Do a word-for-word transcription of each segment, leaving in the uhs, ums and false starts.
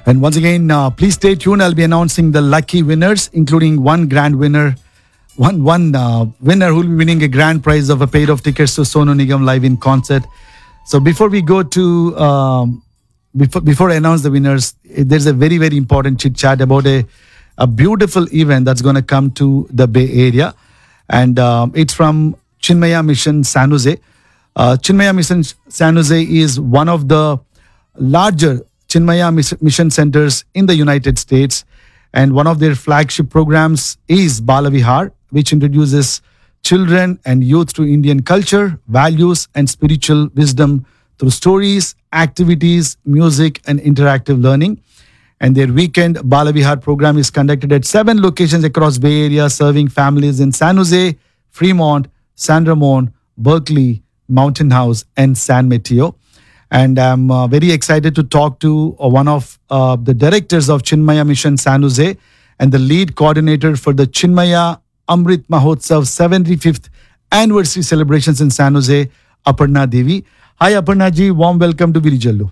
And once again, uh, please stay tuned. I'll be announcing the lucky winners, including one grand winner, one one uh, winner who will be winning a grand prize of a pair of tickets to Sonu Nigam live in concert. So before we go to, um, before before I announce the winners, there's a very, very important chit chat about a, a beautiful event that's going to come to the Bay Area. And um, it's from Chinmaya Mission San Jose. Uh, Chinmaya Mission San Jose is one of the larger Chinmaya Mission Centers in the United States, and one of their flagship programs is Balavihar, which introduces children and youth to Indian culture, values, and spiritual wisdom through stories, activities, music, and interactive learning. And their weekend Balavihar program is conducted at seven locations across Bay Area, serving families in San Jose, Fremont, San Ramon, Berkeley, Mountain House, and San Mateo. And I'm uh, very excited to talk to uh, one of uh, the directors of Chinmaya Mission San Jose and the lead coordinator for the Chinmaya Amrit Mahotsav seventy-fifth anniversary celebrations in San Jose, Aparna Devi. Hi Aparna ji, warm welcome to Virijallu.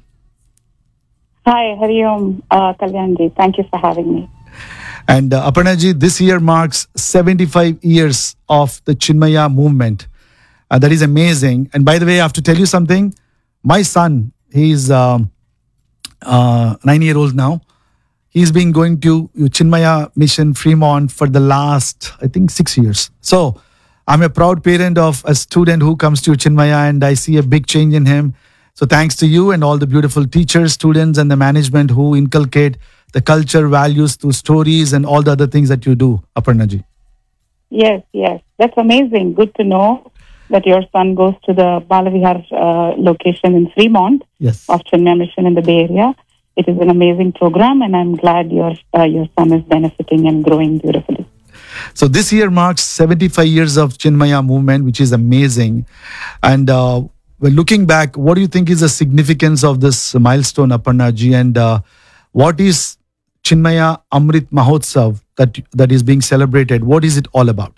Hi, Hariom uh, Kalyan ji. Thank you for having me. And uh, Aparna ji, this year marks seventy-five years of the Chinmaya movement. Uh, that is amazing. And by the way, I have to tell you something. My son, he's um, uh, nine years old now. He's been going to Chinmaya Mission Fremont for the last, I think, six years. So I'm a proud parent of a student who comes to Chinmaya, and I see a big change in him. So thanks to you and all the beautiful teachers, students, and the management who inculcate the culture, values through stories and all the other things that you do, Aparna ji. Yes, yes. That's amazing. Good to know that your son goes to the Balavihar uh, location in Fremont yes. of Chinmaya Mission in the Bay Area. It is an amazing program, and I'm glad your uh, your son is benefiting and growing beautifully. So this year marks seventy-five years of Chinmaya movement, which is amazing. And uh, well, looking back, what do you think is the significance of this milestone, Aparna ji? And uh, what is Chinmaya Amrit Mahotsav that that is being celebrated? What is it all about?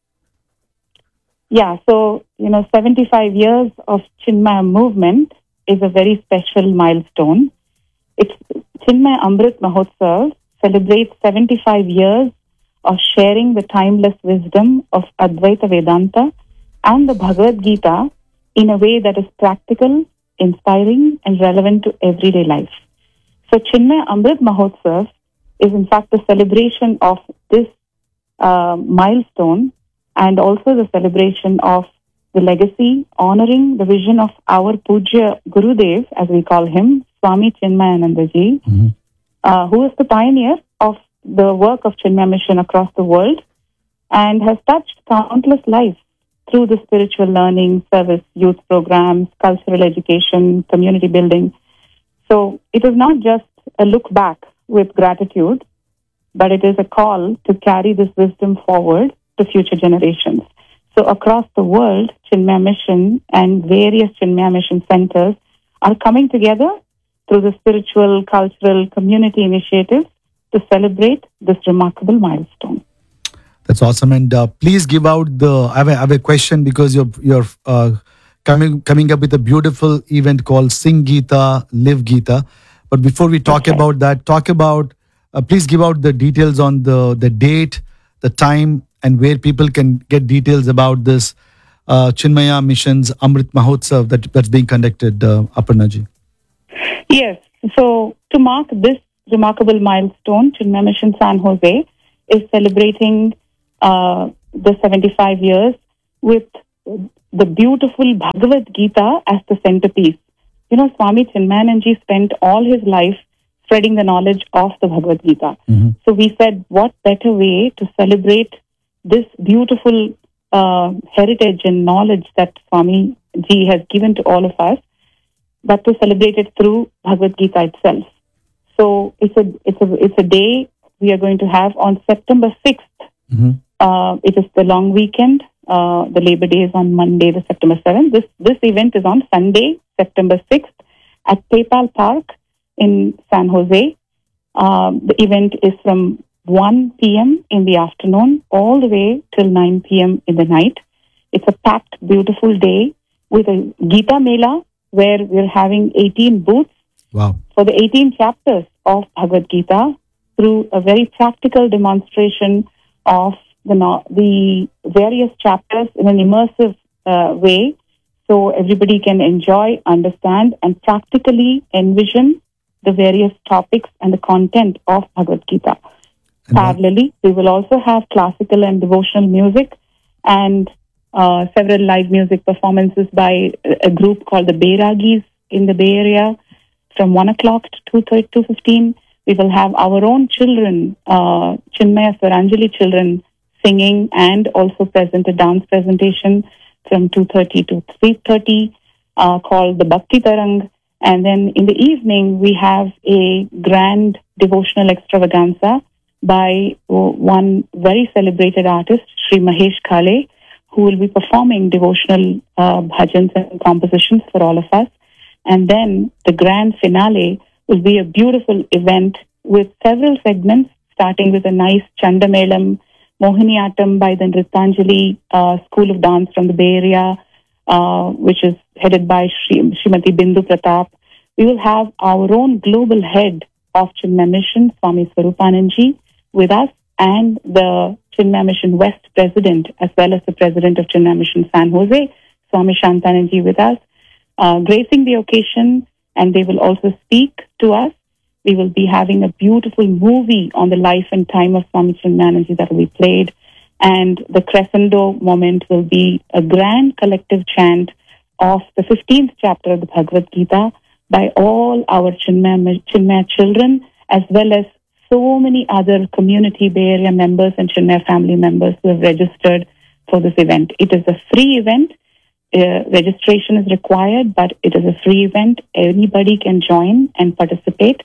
Yeah, so, you know, seventy-five years of Chinmaya movement is a very special milestone. It's Chinmaya Amrit Mahotsav celebrates seventy-five years of sharing the timeless wisdom of Advaita Vedanta and the Bhagavad Gita in a way that is practical, inspiring, and relevant to everyday life. So Chinmaya Amrit Mahotsav is in fact the celebration of this uh, milestone, and also the celebration of the legacy, honoring the vision of our Pujya Gurudev, as we call him, Swami Chinmayananda ji, mm-hmm. uh, who is the pioneer of the work of Chinmaya Mission across the world and has touched countless lives through the spiritual learning, service, youth programs, cultural education, community building. So it is not just a look back with gratitude, but it is a call to carry this wisdom forward to future generations. So across the world, Chinmaya Mission and various Chinmaya Mission centers are coming together through the spiritual, cultural, community initiatives to celebrate this remarkable milestone. That's awesome. And uh, please give out the, I have, a, I have a question, because you're, you're uh, coming, coming up with a beautiful event called Sing Gita, Live Gita. But before we talk okay. about that, talk about, uh, please give out the details on the, the date, the time, and where people can get details about this uh, Chinmaya Mission's Amrit Mahotsav that, that's being conducted, uh, Aparna ji. Yes. So to mark this remarkable milestone, Chinmaya Mission San Jose is celebrating uh, the seventy-five years with the beautiful Bhagavad Gita as the centerpiece. You know, Swami Chinmayananda spent all his life spreading the knowledge of the Bhagavad Gita. Mm-hmm. So we said, what better way to celebrate this beautiful uh, heritage and knowledge that Swami Ji has given to all of us, but to celebrate it through Bhagavad Gita itself. So it's a it's a it's a day we are going to have on September sixth. Mm-hmm. Uh, it is the long weekend. Uh, the Labor Day is on Monday, the September seventh. This this event is on Sunday, September sixth, at PayPal Park in San Jose. Uh, the event is from one p.m. in the afternoon all the way till nine p.m. in the night. It's a packed, beautiful day with a Gita Mela where we're having eighteen booths wow. for the eighteen chapters of Bhagavad Gita through a very practical demonstration of the, no- the various chapters in an immersive uh, way, so everybody can enjoy, understand, and practically envision the various topics and the content of Bhagavad Gita. And what- Parallelly, we will also have classical and devotional music and uh, several live music performances by a group called the Bairagis in the Bay Area from one o'clock to two thirty, two fifteen. We will have our own children, uh, Chinmaya Swaranjali children, singing and also present a dance presentation from two thirty to three thirty uh, called the Bhakti Tarang. And then in the evening, we have a grand devotional extravaganza by uh, one very celebrated artist, Sri Mahesh Kale, who will be performing devotional uh, bhajans and compositions for all of us. And then the grand finale will be a beautiful event with several segments, starting with a nice Chandamelam, Mohiniyattam by the Nritanjali uh, School of Dance from the Bay Area, uh, which is headed by Shri, Srimati Bindu Pratap. We will have our own global head of Chinmaya Mission, Swami Swarupananji, with us, and the Chinmaya Mission West president, as well as the president of Chinmaya Mission San Jose, Swami Shantananji, with us, uh, gracing the occasion, and they will also speak to us. We will be having a beautiful movie on the life and time of Swami Chinmayananji that will be played, and the crescendo moment will be a grand collective chant of the fifteenth chapter of the Bhagavad Gita by all our Chinmaya, Chinmaya children, as well as so many other community Bay Area members and Chinmaya family members who have registered for this event. It is a free event. Uh, registration is required, but it is a free event. Anybody can join and participate.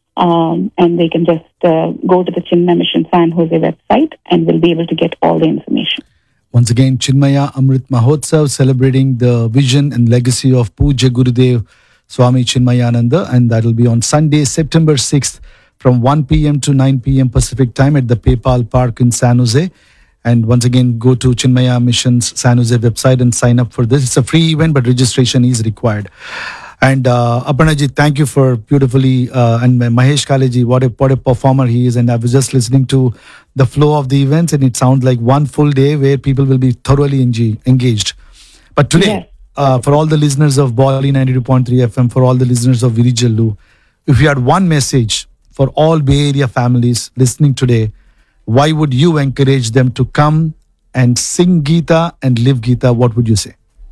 Um, and they can just uh, go to the Chinmaya Mission San Jose website and will be able to get all the information. Once again, Chinmaya Amrit Mahotsav, celebrating the vision and legacy of Pujya Gurudev Swami Chinmayananda, and that will be on Sunday, September sixth from one p.m. to nine p.m. Pacific time at the PayPal Park in San Jose. And once again, go to Chinmaya Mission's San Jose website and sign up for this. It's a free event, but registration is required. And uh, Aparnaji, thank you for beautifully, uh, and Mahesh Kaleji, what a, what a performer he is. And I was just listening to the flow of the events, and it sounds like one full day where people will be thoroughly enga- engaged. But today, Yes. uh, for all the listeners of Bali ninety-two point three F M, for all the listeners of Virijallu, if you had one message for all Bay Area families listening today, why would you encourage them to come and sing Gita and live Gita? What would you say?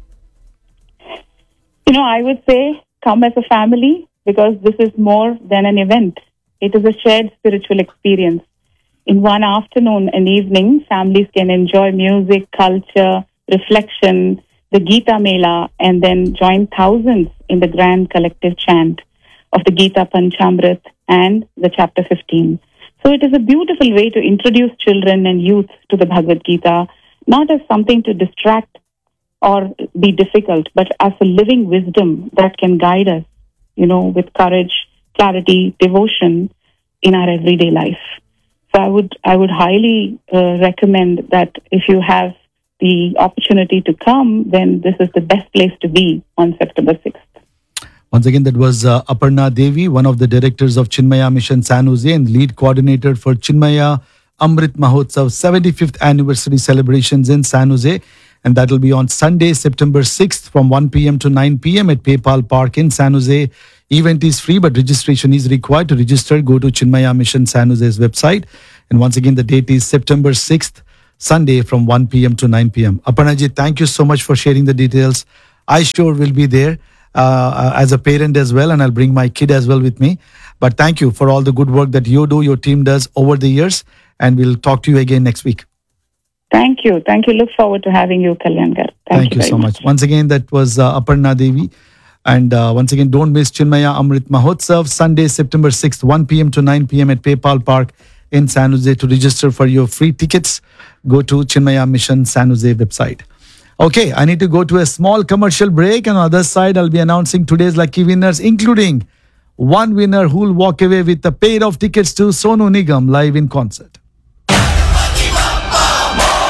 You know, I would say come as a family, because this is more than an event. It is a shared spiritual experience. In one afternoon and evening, families can enjoy music, culture, reflection, the Gita Mela, and then join thousands in the grand collective chant of the Gita Panchamrit and the chapter fifteen. So it is a beautiful way to introduce children and youth to the Bhagavad Gita, not as something to distract or be difficult, but as a living wisdom that can guide us, you know, with courage, clarity, devotion in our everyday life. So I would, I would highly uh, recommend that if you have the opportunity to come, then this is the best place to be on September sixth. Once again, that was uh, Aparna Devi, one of the directors of Chinmaya Mission San Jose and lead coordinator for Chinmaya Amrit Mahotsav seventy-fifth anniversary celebrations in San Jose. And that will be on Sunday, September sixth from one p.m. to nine p.m. at PayPal Park in San Jose. Event is free, but registration is required. To register, go to Chinmaya Mission San Jose's website. And once again, the date is September sixth, Sunday from one p.m. to nine p.m. Aparnaji, thank you so much for sharing the details. I sure will be there uh, as a parent as well, and I'll bring my kid as well with me. But thank you for all the good work that you do, your team does over the years. And we'll talk to you again next week. Thank you. Thank you. Look forward to having you, Kalyankar. Thank, Thank you very so much. Once again, that was uh, Aparna Devi. And uh, once again, don't miss Chinmaya Amrit Mahotsav, Sunday, September sixth, one p.m. to nine p.m. at PayPal Park in San Jose. To register for your free tickets, go to Chinmaya Mission San Jose website. Okay, I need to go to a small commercial break. And on the other side, I'll be announcing today's lucky winners, including one winner who will walk away with a pair of tickets to Sonu Nigam live in concert.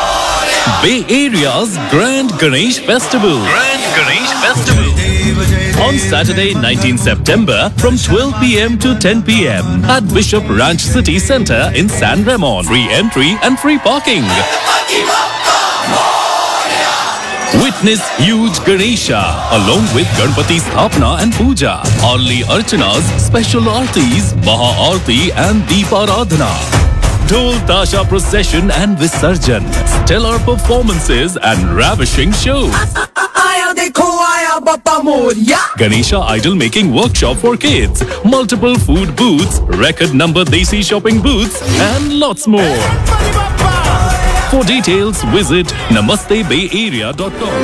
Bay Area's Grand Ganesh Festival. Grand Ganesh Festival. on Saturday, nineteenth September from twelve p.m. to ten p.m. at Bishop Ranch City Centre in San Ramon. Free entry and free parking. Witness huge Ganesha along with Ganpati Sthapana and Puja, Arli Archanas, special Aartis, Maha Aarti and Deeparadhana. Dhol Tasha procession and Visarjan, stellar performances and ravishing shows. Ganesha idol making workshop for kids, multiple food booths, record number Desi shopping booths and lots more. For details visit namaste bay area dot com.